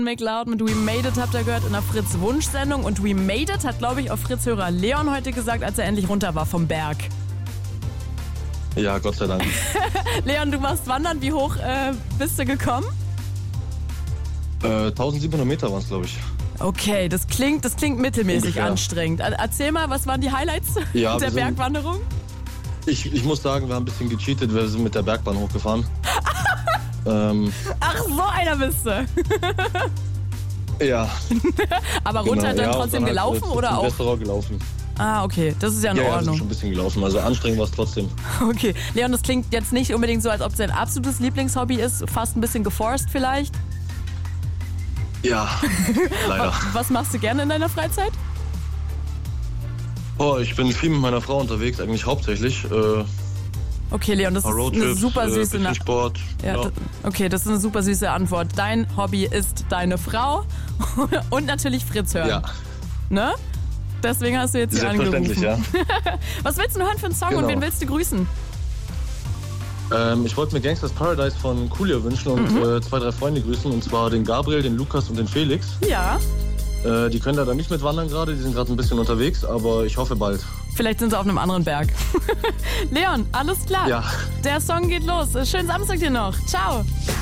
Make Loud mit We Made It habt ihr gehört in der Fritz-Wunsch-Sendung. Und We Made It hat, glaube ich, auch Fritz-Hörer Leon heute gesagt, als er endlich runter war vom Berg. Ja, Gott sei Dank. Leon, du warst wandern. Wie hoch bist du gekommen? 1700 Meter waren es, glaube ich. Okay, das klingt mittelmäßig Ungefähr. Anstrengend. Erzähl mal, was waren die Highlights Ja, der Bergwanderung? Ich muss sagen, wir haben ein bisschen gecheatet. Wir sind mit der Bergbahn hochgefahren. Ach, so einer bist du. Ja. Aber runter dann und trotzdem halt gelaufen zum oder auch? Restaurant gelaufen. Ah, okay, das ist ja in Ja, Ordnung. sind schon ein bisschen gelaufen. Also anstrengend war es trotzdem. Okay, Leon, das klingt jetzt nicht unbedingt so, als ob es dein absolutes Lieblingshobby ist. Fast ein bisschen geforst vielleicht. Ja, leider. Was machst du gerne in deiner Freizeit? Oh, ich bin viel mit meiner Frau unterwegs, eigentlich hauptsächlich. Okay, Leon, das ist eine Roadtrips, super süße bisschen Sport. Ja. Okay, das ist eine super süße Antwort. Dein Hobby ist deine Frau und natürlich Fritz hören. Ja, Ne? Deswegen hast du jetzt hier selbstverständlich, angerufen. ja. Was willst du hören für einen Song und Genau. wen willst du grüßen? Ich wollte mir Gangsters Paradise von Coolio wünschen und 2, 3 Freunde grüßen. Und zwar den Gabriel, den Lukas und den Felix. Ja, Die können da nicht mitwandern gerade, die sind gerade ein bisschen unterwegs, aber ich hoffe bald. vielleicht sind sie auf einem anderen Berg. Leon, alles klar. Ja. Der Song geht los. Schönen Samstag dir noch. Ciao.